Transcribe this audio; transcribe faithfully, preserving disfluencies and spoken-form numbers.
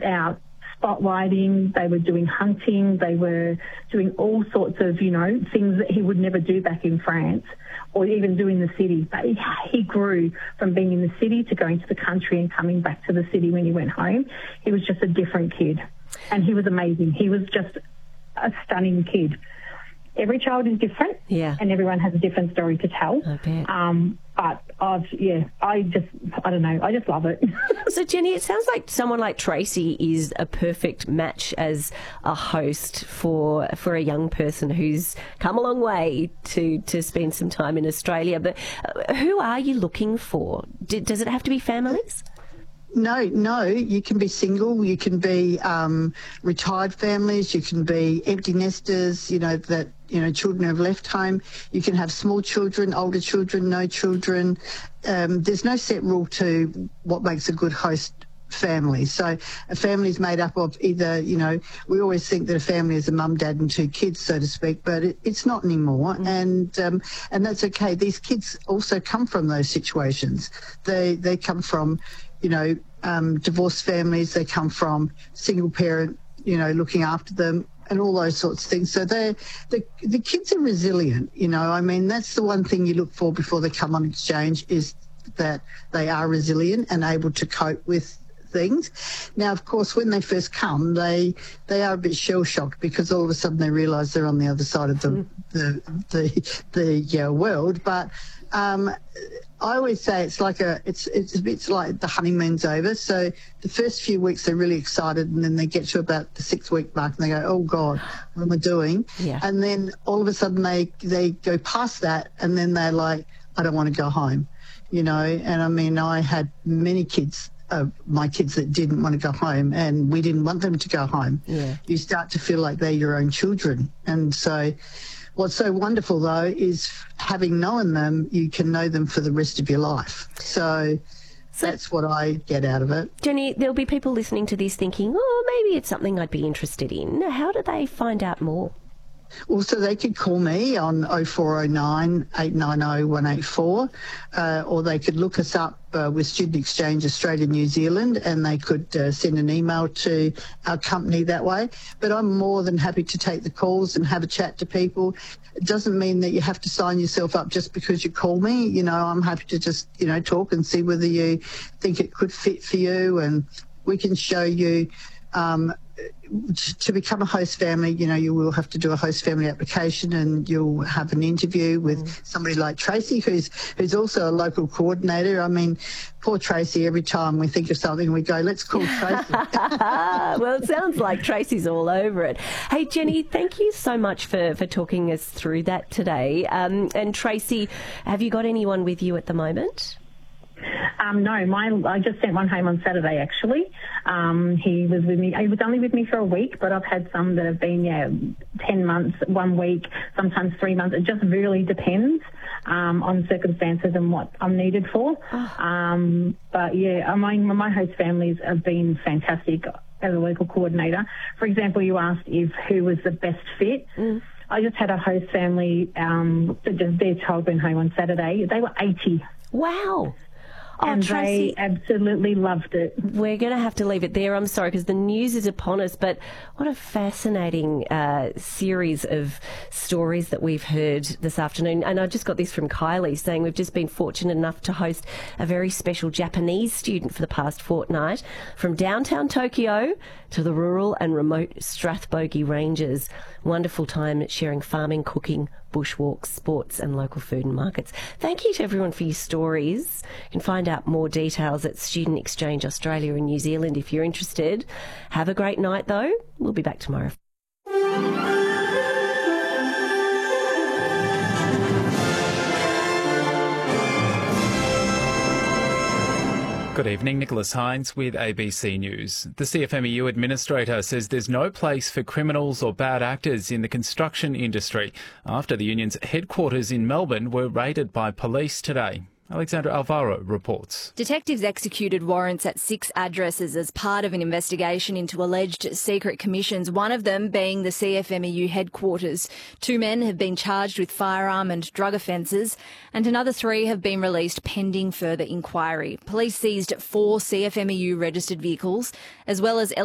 out spotlighting, they were doing hunting, they were doing all sorts of, you know, things that he would never do back in France or even do in the city. But he, he grew from being in the city to going to the country and coming back to the city when he went home. He was just a different kid, and he was amazing. He was just a stunning kid. Every child is different, yeah, and everyone has a different story to tell. I bet. Um, but I've, yeah, I just, I don't know, I just love it. So, Jenny, it sounds like someone like Tracy is a perfect match as a host for for a young person who's come a long way to, to spend some time in Australia. But uh, who are you looking for? D- does it have to be families? No, no, you can be single, you can be um, retired families, you can be empty nesters, you know, that, you know, children have left home. You can have small children, older children, no children. Um, there's no set rule to what makes a good host family. So a family is made up of either, you know, we always think that a family is a mum, dad and two kids, so to speak, but it, it's not anymore. Mm. And um, and that's okay. These kids also come from those situations. They, they come from, you know, um, divorced families, they come from single parent, you know, looking after them and all those sorts of things. So they the the kids are resilient, you know. I mean, that's the one thing you look for before they come on exchange, is that they are resilient and able to cope with things. Now, of course, when they first come, they they are a bit shell-shocked because all of a sudden they realise they're on the other side of the mm. the the, the yeah, world. But um, I always say it's like a it's it's a bit like the honeymoon's over. So the first few weeks they're really excited, and then they get to about the six week mark and they go, oh God, what am I doing? Yeah. And then all of a sudden they they go past that, and then they're like, I don't want to go home, you know. And I mean, I had many kids. Uh, my kids that didn't want to go home, and we didn't want them to go home. Yeah. You start to feel like they're your own children. And so what's so wonderful, though, is having known them, you can know them for the rest of your life. So, so that's what I get out of it. Jenny, there'll be people listening to this thinking, oh, maybe it's something I'd be interested in. How do they find out more? Well, so they could call me on oh four oh nine, eight nine oh, one eight four, uh, or they could look us up uh, with Student Exchange Australia New Zealand, and they could uh, send an email to our company that way. But I'm more than happy to take the calls and have a chat to people. It doesn't mean that you have to sign yourself up just because you call me. You know, I'm happy to just, you know, talk and see whether you think it could fit for you, and we can show you um, to become a host family. You know, you will have to do a host family application, and you'll have an interview with mm. somebody like Tracy, who's who's also a local coordinator. I mean, poor Tracy, every time we think of something, we go, let's call Tracy. Well, it sounds like Tracy's all over it. Hey, Jenny, thank you so much for, for talking us through that today. Um, and Tracy, have you got anyone with you at the moment? Um, no, my, I just sent one home on Saturday, actually. Um, he was with me. He was only with me for a week, but I've had some that have been, yeah, ten months, one week, sometimes three months. It just really depends um, on circumstances and what I'm needed for. Oh. Um, but, yeah, I mean, my host families have been fantastic as a local coordinator. For example, you asked if who was the best fit. Mm. I just had a host family um, that just their child went home on Saturday. They were eighty. Wow. Oh, and Tracy, they absolutely loved it. We're going to have to leave it there. I'm sorry, because the news is upon us, but what a fascinating uh, series of stories that we've heard this afternoon. And I just got this from Kylie saying we've just been fortunate enough to host a very special Japanese student for the past fortnight from downtown Tokyo to the rural and remote Strathbogie Ranges. Wonderful time sharing farming, cooking, bushwalks, sports and local food and markets. Thank you to everyone for your stories. You can find out more details at Student Exchange Australia and New Zealand if you're interested. Have a great night though. We'll be back tomorrow. Good evening, Nicholas Hines with A B C News. The C F M E U administrator says there's no place for criminals or bad actors in the construction industry after the union's headquarters in Melbourne were raided by police today. Alexandra Alvaro reports. Detectives executed warrants at six addresses as part of an investigation into alleged secret commissions, one of them being the C F M E U headquarters. Two men have been charged with firearm and drug offences, and another three have been released pending further inquiry. Police seized four C F M E U registered vehicles, as well as